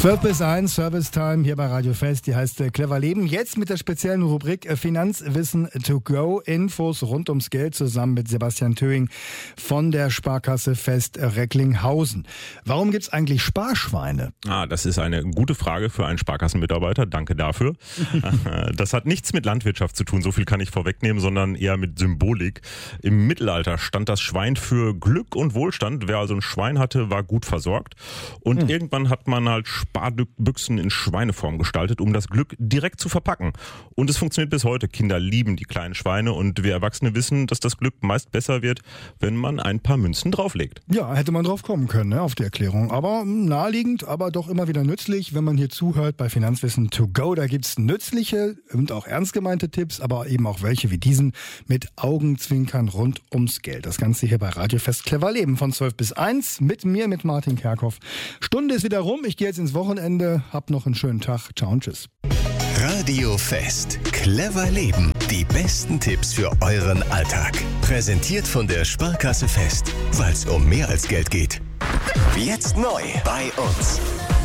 12 bis 1, Service Time hier bei Radio Fest, die heißt Clever Leben. Jetzt mit der speziellen Rubrik Finanzwissen to go. Infos rund ums Geld zusammen mit Sebastian Töing von der Sparkasse Fest Recklinghausen. Warum gibt's eigentlich Sparschweine? Das ist eine gute Frage für einen Sparkassenmitarbeiter. Danke dafür. Das hat nichts mit Landwirtschaft zu tun, so viel kann ich vorwegnehmen, sondern eher mit Symbolik. Im Mittelalter stand das Schwein für Glück und Wohlstand. Wer also ein Schwein hatte, war gut versorgt. Und irgendwann hat man halt Sparbüchsen in Schweineform gestaltet, um das Glück direkt zu verpacken. Und es funktioniert bis heute. Kinder lieben die kleinen Schweine und wir Erwachsene wissen, dass das Glück meist besser wird, wenn man ein paar Münzen drauflegt. Ja, hätte man drauf kommen können, ne, auf die Erklärung. Aber naheliegend, aber doch immer wieder nützlich, wenn man hier zuhört bei Finanzwissen to go. Da gibt's nützliche und auch ernst gemeinte Tipps, aber eben auch welche wie diesen mit Augenzwinkern rund ums Geld. Das Ganze hier bei Radio Fest Clever Leben von 12 bis 1 mit mir, mit Martin Kerkhoff. Stunde ist wieder rum. Ich gehe jetzt ins Wochenende. Hab noch einen schönen Tag. Ciao und tschüss. Radio Fest. Clever Leben. Die besten Tipps für euren Alltag. Präsentiert von der Sparkasse Fest. Weil es um mehr als Geld geht. Jetzt neu bei uns.